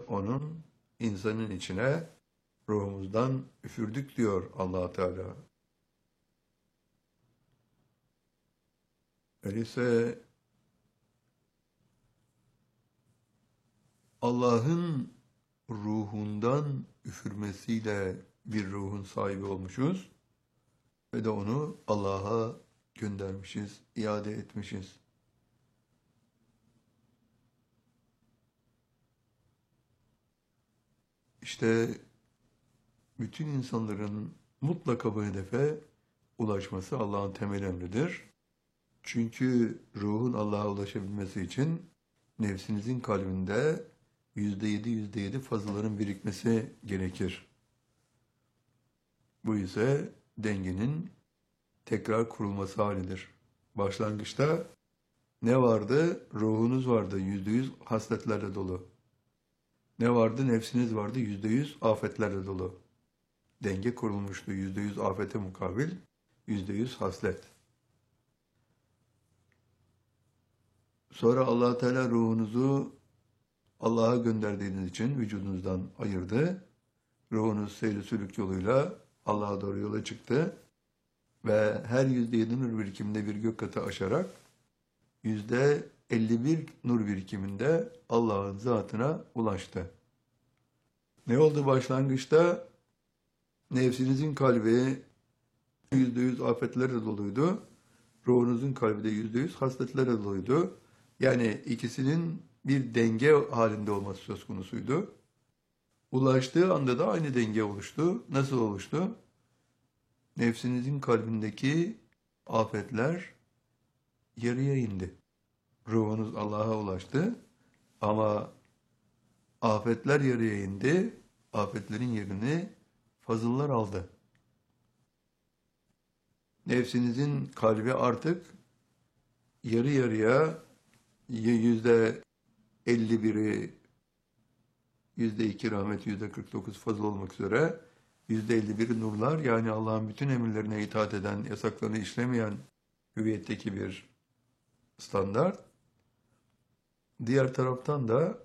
onun insanın içine ruhumuzdan üfürdük diyor Allah Teala. Öyleyse Allah'ın ruhundan üfürmesiyle bir ruhun sahibi olmuşuz ve de onu Allah'a göndermişiz, iade etmişiz. İşte bütün insanların mutlaka bu hedefe ulaşması Allah'ın temel emridir. Çünkü ruhun Allah'a ulaşabilmesi için nefsinizin kalbinde %7 fazlaların birikmesi gerekir. Bu ise dengenin tekrar kurulması halidir. Başlangıçta ne vardı? Ruhunuz vardı, %100 hasletlerle dolu. Ne vardı? Nefsiniz vardı, %100 afetlerle dolu. Denge kurulmuştu, %100 afete mukabil, %100 haslet. Sonra Allah Teala ruhunuzu Allah'a gönderdiğiniz için vücudunuzdan ayırdı. Ruhunuz seyri sülük yoluyla Allah'a doğru yola çıktı. Ve her %7 nur birikiminde bir gök katı aşarak %51 nur birikiminde Allah'ın zatına ulaştı. Ne oldu başlangıçta? Nefsinizin kalbi %100 afetlerle doluydu. Ruhunuzun kalbi de %100 hasletlerle doluydu. Yani ikisinin bir denge halinde olması söz konusuydu. Ulaştığı anda da aynı denge oluştu. Nasıl oluştu? Nefsinizin kalbindeki afetler yarıya indi. Ruhunuz Allah'a ulaştı ama afetler yarıya indi. Afetlerin yerini fazıllar aldı. Nefsinizin kalbi artık yarı yarıya %51'i, %2 rahmet, %49 fazıl olmak üzere %51'i nurlar, yani Allah'ın bütün emirlerine itaat eden, yasaklarını işlemeyen hüviyetteki bir standart. Diğer taraftan da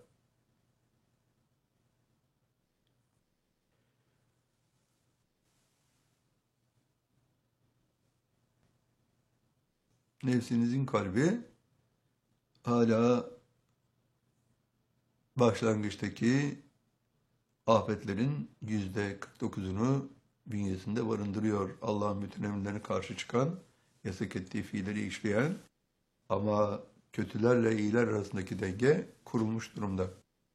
nefsinizin kalbi hala başlangıçtaki afetlerin %49'unu bünyesinde barındırıyor. Allah'ın bütün emirlerine karşı çıkan, yasak ettiği fiilleri işleyen ama kötülerle iyiler arasındaki denge kurulmuş durumda.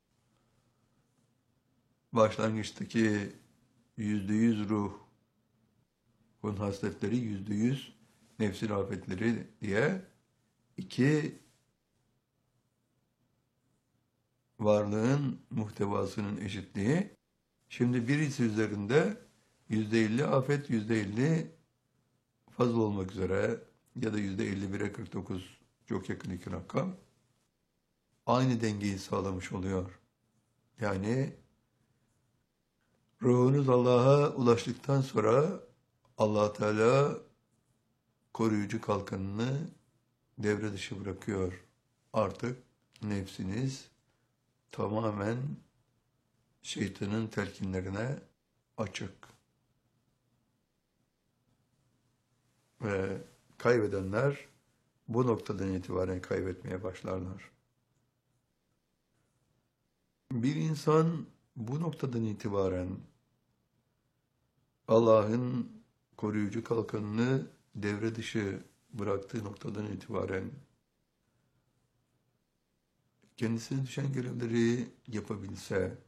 Başlangıçtaki %100 ruhun hasletleri, %100 nefsin afetleri diye iki varlığın muhtevasının eşitliği. Şimdi birisi üzerinde %50 afet, %50 fazla olmak üzere ya da %51'e 49 çok yakın iki rakam aynı dengeyi sağlamış oluyor. Yani ruhunuz Allah'a ulaştıktan sonra Allah Teala koruyucu kalkanını devre dışı bırakıyor. Artık nefsiniz tamamen şeytanın telkinlerine açık. Ve kaybedenler bu noktadan itibaren kaybetmeye başlarlar. Bir insan bu noktadan itibaren Allah'ın koruyucu kalkanını devre dışı bıraktığı noktadan itibaren kendisine düşen görevleri yapabilse,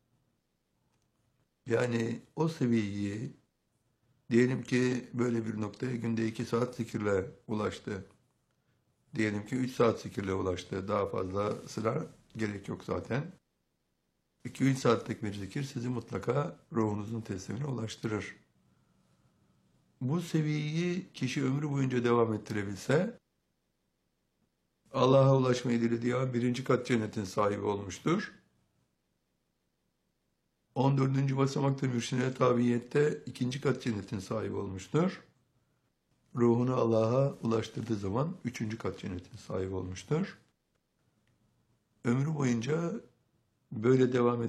yani o seviyeyi, diyelim ki böyle bir noktaya günde 2 saat zikirle ulaştı. Diyelim ki 3 saat zikirle ulaştı. Daha fazla sıra gerek yok zaten. 2-3 saatlik bir zikir sizi mutlaka ruhunuzun teslimine ulaştırır. Bu seviyeyi kişi ömrü boyunca devam ettirebilse, Allah'a ulaşmayı dilediği an 1. kat cennetin sahibi olmuştur. 14. basamakta mürşine tabiyette 2. kat cennetin sahibi olmuştur. Ruhunu Allah'a ulaştırdığı zaman 3. kat cennetin sahibi olmuştur. Ömrü boyunca böyle devam